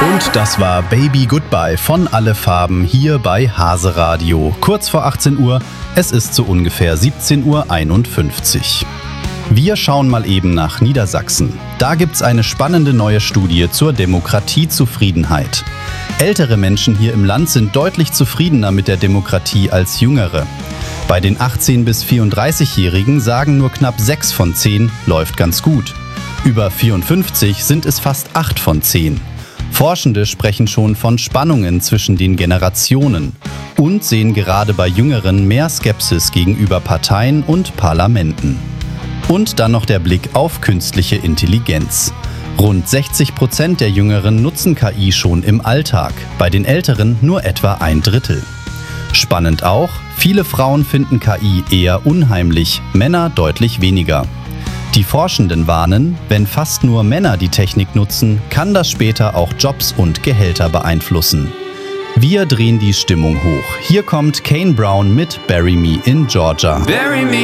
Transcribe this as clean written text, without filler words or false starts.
Und das war Baby Goodbye von Alle Farben hier bei Hase Radio. Kurz vor 18 Uhr, es ist so ungefähr 17:51 Uhr. Wir schauen mal eben nach Niedersachsen. Da gibt's eine spannende neue Studie zur Demokratiezufriedenheit. Ältere Menschen hier im Land sind deutlich zufriedener mit der Demokratie als jüngere. Bei den 18- bis 34-Jährigen sagen nur knapp 6 von 10, läuft ganz gut. Über 54 sind es fast 8 von 10. Forschende sprechen schon von Spannungen zwischen den Generationen und sehen gerade bei Jüngeren mehr Skepsis gegenüber Parteien und Parlamenten. Und dann noch der Blick auf künstliche Intelligenz. Rund 60% der Jüngeren nutzen KI schon im Alltag, bei den Älteren nur etwa 1/3. Spannend auch, viele Frauen finden KI eher unheimlich, Männer deutlich weniger. Die Forschenden warnen, wenn fast nur Männer die Technik nutzen, kann das später auch Jobs und Gehälter beeinflussen. Wir drehen die Stimmung hoch. Hier kommt Kane Brown mit Bury Me in Georgia. Bury me